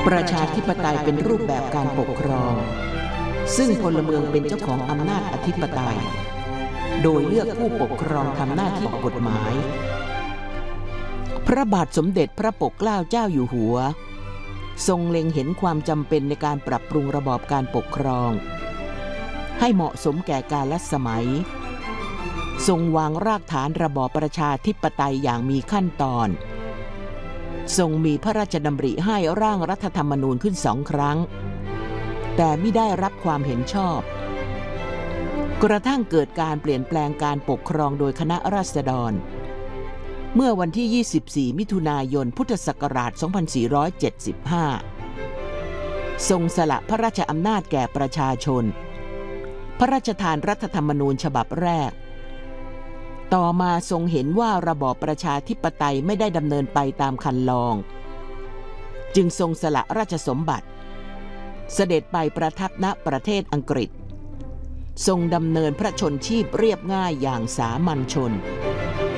ประชาธิปไตยเป็นรูปแบบการปกครองซึ่งพลเมืองเป็นเจ้าของอำนาจอธิปไตยโดยเลือกผู้ปกครองทำหน้าที่ออกกฎหมายพระบาทสมเด็จพระปกเกล้าเจ้าอยู่หัวทรงเล็งเห็นความจำเป็นในการปรับปรุงระบอบการปกครองให้เหมาะสมแก่กาลสมัยทรงวางรากฐานระบอบประชาธิปไตยอย่างมีขั้นตอนทรงมีพระราชดำริให้ร่างรัฐธรรมนูญขึ้น2 ครั้งแต่ไม่ได้รับความเห็นชอบกระทั่งเกิดการเปลี่ยนแปลงการปกครองโดยคณะราษฎรเมื่อวันที่24มิถุนายนพุทธศักราช2475ทรงสละพระราชอำนาจแก่ประชาชนพระราชทานรัฐธรรมนูญฉบับแรกต่อมาทรงเห็นว่าระบอบประชาธิปไตยไม่ได้ดำเนินไปตามคันลองจึงทรงสละราชสมบัติเสด็จไปประทับณประเทศอังกฤษทรงดำเนินพระชนชีพเรียบง่ายอย่างสามัญชน